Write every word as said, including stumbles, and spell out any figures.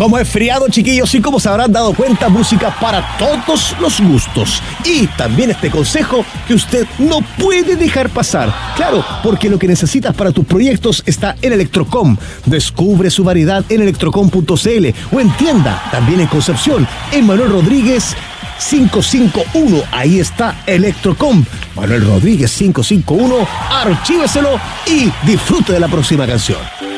Como es feriado, chiquillos, y como se habrán dado cuenta, música para todos los gustos. Y también este consejo que usted no puede dejar pasar. Claro, porque lo que necesitas para tus proyectos está en Electrocom. Descubre su variedad en electrocom punto c l o en tienda, también en Concepción, en Manuel Rodríguez quinientos cincuenta y uno. Ahí está Electrocom. Manuel Rodríguez quinientos cincuenta y uno. Archíveselo y disfrute de la próxima canción.